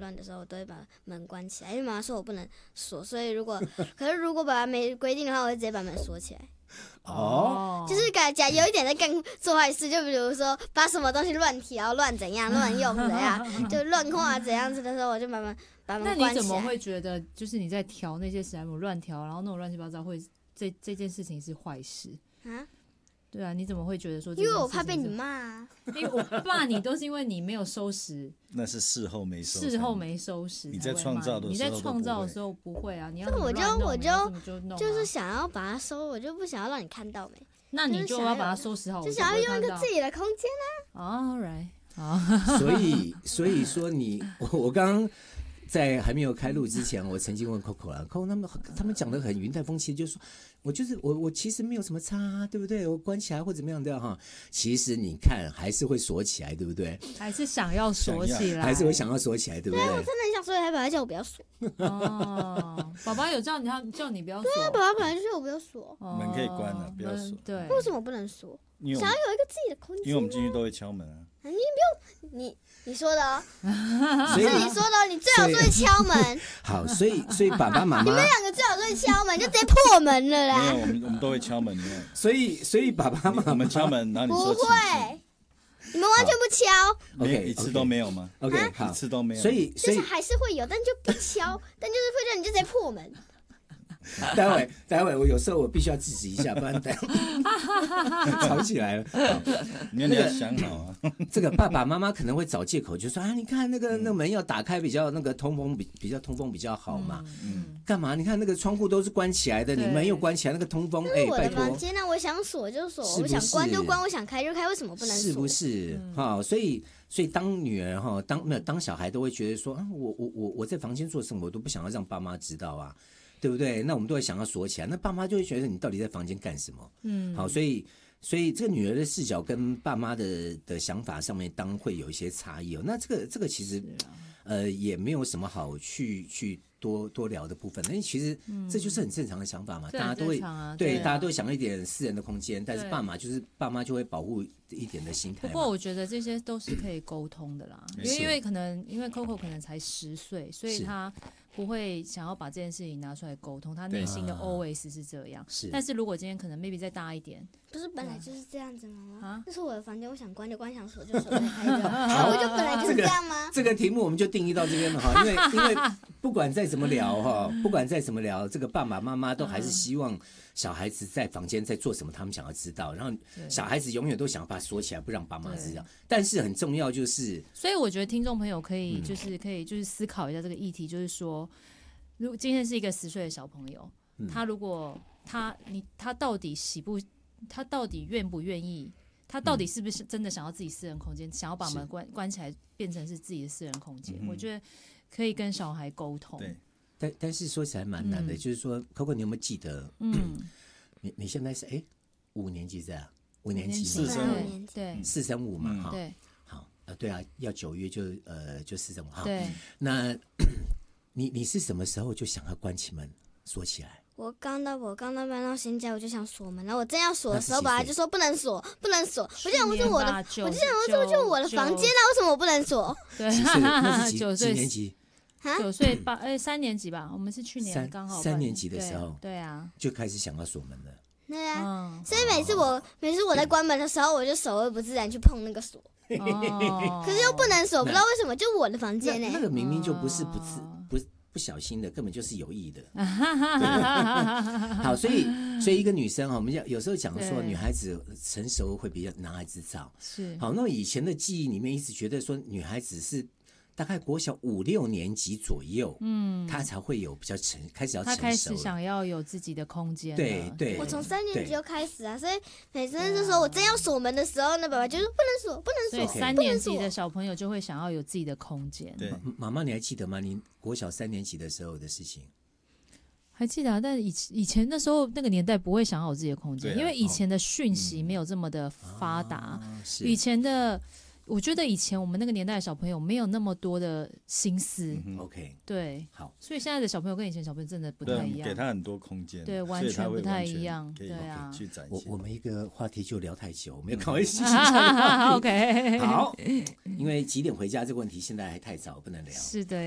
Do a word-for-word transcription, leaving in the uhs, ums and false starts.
乱的时候，我都会把门关起来，因为妈妈说我不能锁，所以如果可是如果爸爸没规定的话，我会直接把门锁起来。 哦， 就是感觉有一点在干做坏事，就比如说把什么东西乱调、乱怎样、乱用怎样，就乱画怎样子的时候，我就把门把门关起来。 那你怎么会觉得，就是你在调那些史莱姆乱调，然后那种乱七八糟会这这件事情是坏事啊？ 对啊，你怎么会觉得说这？ 因为我怕被你骂啊。 因为我骂你都是因为你没有收拾， 那是事后没收， 事后没收拾。 你在创造的时候， 你在创造的时候不会啊，你要我就我就就弄、啊、 就是想要把它收，我就不想要让你看到没。 那你就要把它收拾好， 就想要用一个自己的空间啊。All right， 好。 所以所以说你我我刚刚。在还没有开录之前，我曾经问 Coco 啦 ，Coco 他们他们讲的很云淡风轻，就是说我就是我我其实没有什么差、啊，对不对？我关起来或怎么样的哈，其实你看还是会锁起来，对不对？ 还是想要锁起来， 还是会想要锁起来，对不对？ 对，我真的很想锁起来，爸爸叫我不要锁。 哦，爸爸有叫你他叫你不要锁。 对啊，爸爸本来就叫我不要锁。 门可以关了，不要锁。 对， 为什么不能锁？想要有一个自己的空间、啊。 因为我们进去都会敲门啊。 你不用你。你说的哦，是你说的哦，你最好是会敲门。 好，所以所以爸爸妈妈， 你们两个最好是会敲门，就直接破门了啦。 没有，我们我们都会敲门，你看。 所以所以爸爸妈妈， 我们敲门，然后你说不会，你们完全不敲。 OK， 一次都没有吗 ？OK， 好， 一次都没有。 所以所以就是还是会有，但就不敲，但就是会让你就直接破门。 待会待会我有时候我必须要制止一下，不然待会吵起来了。 你看你要想好啊。 这个爸爸妈妈可能会找借口，就说啊，你看那个那个门要打开，比较那个通风比比较通风比较好嘛。嗯，干嘛？你看那个窗户都是关起来的，你门又关起来，那个通风，哎， 我的拜托。 房间呢，我想锁就锁，我想关就关，我想开就开，为什么不能锁？ 是不是？哈，所以所以当女儿哈，当没有当小孩都会觉得说啊，我我我我在房间做什么，我都不想要让爸妈知道啊。对不对？那我们都会想要锁起来，那爸妈就会觉得你到底在房间干什么？嗯，好，所以所以这个女儿的视角跟爸妈的的想法上面，当会有一些差异哦。那这个这个其实、啊、呃也没有什么好去去多多聊的部分，那其实这就是很正常的想法嘛， 嗯、 大家都会、 啊、 对， 对啊， 大家都想要一点私人的空间，但是爸妈就是爸妈就会保护一点的心态。 不过我觉得这些都是可以沟通的啦，因为因为可能因为 Coco 可能才十岁，所以他不会想要把这件事情拿出来沟通，他内心的 always 是这样。 是， 但是如果今天可能 maybe 再大一点， 不是本来就是这样子吗？ 啊， 这是我的房间，我想关就关，想锁就锁，开就好，我就本来就是这样吗？ 这个题目我们就定义到这边了哈，因为因为不管再怎么聊哈，不管再怎么聊，这个爸爸妈妈都还是希望小孩子在房间在做什么，他们想要知道，然后小孩子永远都想把它锁起来，不让爸妈知道。但是很重要就是， 所以我觉得听众朋友可以就是可以就是思考一下这个议题，就是说，如果今天是一个十岁的小朋友，嗯、他如果他你他到底喜不，他到底愿不愿意，他到底是不是真的想要自己私人空间，想要把门关关起来变成是自己的私人空间？嗯、我觉得可以跟小孩沟通。 对， 但但是说起来蛮难的，嗯、就是说 ，Coco 你有没有记得？嗯，你你现在是哎五年级在五年级四升五， 对， 四升五嘛，哈、嗯， 对， 好，呃，对啊，要九月就呃就四升五，哈， 对， 那你你是什么时候就想要关起门锁起来？ 我刚到我刚到搬到新家，我就想锁门，然后我正要锁的时候，爸爸就说不能锁，不能锁。我就想，我说我的，我就想说，这不就是我的房间啊？为什么我不能锁？ 对， 几岁？那是几九岁几年级？ 九岁八哎三年级吧，我们是去年刚好三年级的时候， 对啊， 就开始想要锁门了。 对啊，所以每次我每次我在关门的时候，我就手会不自然去碰那个锁。 哦， 可是又不能锁，不知道为什么，就我的房间呢？ 那个明明就不是不自不不小心的，根本就是有意的。好，所以所以一个女生哈，我们有时候讲说，女孩子成熟会比男孩子早。 是。 好，那么以前的记忆里面一直觉得说，女孩子是大概国小五六年级左右，嗯，她才会有比较成开始要成熟， 她开始想要有自己的空间。 对对， 我从三年级就开始啊，所以每次就说我真要锁门的时候，那爸爸就说不能锁，不能锁。 所以三年级的小朋友就会想要有自己的空间。 对， 妈妈你还记得吗？你国小三年级的时候的事情？ 还记得啊，但以以前那时候那个年代不会想要有自己的空间， 啊、 因为以前的讯息没有这么的发达， 啊、 以前的。我觉得以前我们那个年代的小朋友没有那么多的心思、 嗯、，OK， 对， 好， 所以现在的小朋友跟以前小朋友真的不太一样， 给他很多空间， 对，完全不太一样，对啊。 去展现我我们一个话题就聊太久，我们要赶快细细 ，OK， 好，因为几点回家这个问题现在还太早，不能聊。 是的。